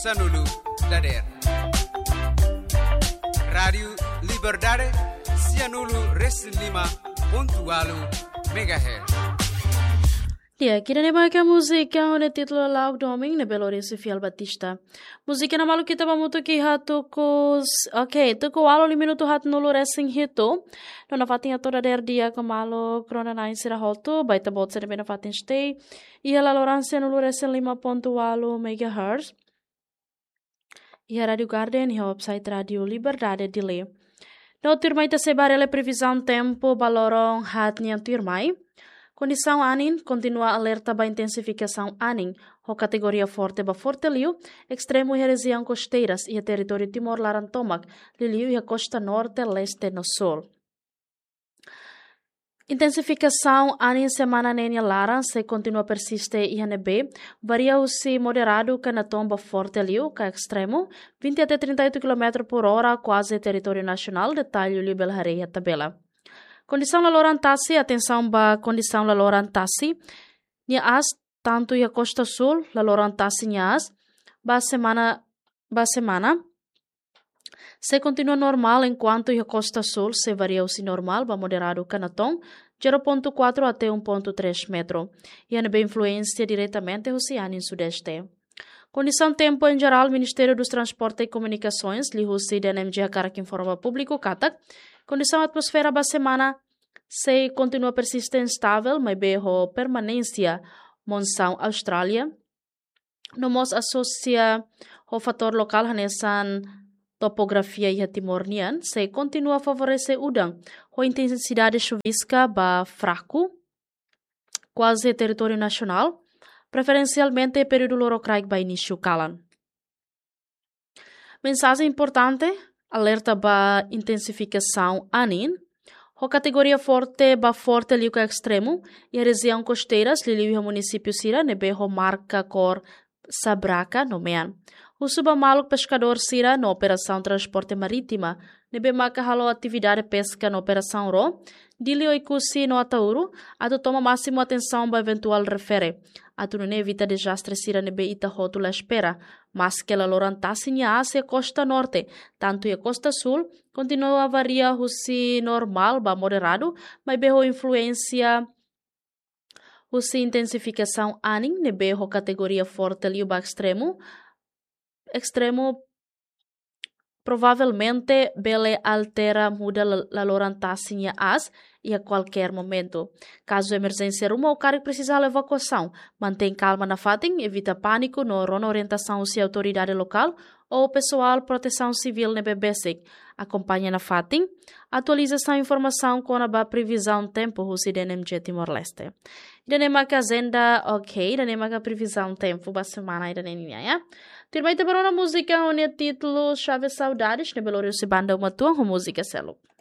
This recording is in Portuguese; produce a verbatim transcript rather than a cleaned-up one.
Sanulu Dader Radio Liberdade Cianulu Reslima Pontualu Megahertz. Dia, kita nem que a música onde título lá o doming ne Belo Horizonte Fiel Batista. Música na malu kita pamuto ki hatu kos, ok, tu ko alo li minuto hat nulu racing hito. No na fatin toda der dia ko malo krona na insira hoto, baita bot sene bena fatin stay. Ia la lorança nulu racing lima ponto alo megahertz. Ia Radio Garden, ia website Radio Liberdade dile. No turmai ta sebarele previsão tempo balorong hat nian turmai. Condição anin continua alerta ba intensificação anin, ho categoria forte ba forte liu, extremo e região costeiras e território Timor-Larantomac, liu e a costa norte, leste no sul. Intensificação anin semana nenia laran se continua persiste I N B, varia o si moderado que na tomba forte liu, que extremo, vinte até trinta e oito quilômetros por hora, quase território nacional, detalhe liu belharei a tabela. Condição la lorantasi, atenção ba condição la lorantasi, nia as, tanto ia costa sul, la lorantasi nia as, ba semana, ba semana, se continua normal enquanto ia costa sul, se varia o si normal, ba moderado canaton, zero ponto quatro até um ponto três metro, e a nebe influência diretamente o oceano em sudeste. Condição tempo em geral, Ministério dos Transportes e Comunicações, li husi D N M G cara que informa público, katak, condição atmosfera ba semana se continua persistente estável, mas berro permanência monção Austrália. No mos associa o fator local hanesan topografia e timornian, se continua a favorecer udang, o intensidade chuvisca ba fraco, quase território nacional, preferencialmente período lorocraig ba início calan. Mensagem importante, alerta ba intensificação anin, o categoria forte ba forte liu ka extremo, e a região costeiras li liu município sira nebe ho marca cor sabraca nomean. O suba maluk pescador sira na operação transporte marítima, nebe maka halo atividade pesca na operação ro, dili oikusi no atauru, ato toma máximo atenção ba eventual refere. Ato não evita desastre sira nebe ita rótula espera, mas que la lorantasi nia hacia costa norte, tanto e costa sul, continua a varia husi normal ba moderado, mas beho influência husi intensificação aning, nebe ho categoria forte liu ba extremo, extremo provavelmente bele altera muda la, la lorantasi nia as e a qualquer momento. Caso emergência rumo ou cara precisar de evacuação, mantém calma na fatin, evita pânico, no rona orientação se autoridade local ou pessoal proteção civil nebe basic. Acompanha na fatin, atualização informação com a previsão tempo husi D N M G Timor-Leste. Ida maka agenda, ok, ida maka previsão tempo ba semana ida nem ya. Tirmai te barona música onde título Chave Saudades, ne Belo Horizonte banda uma tua música selo.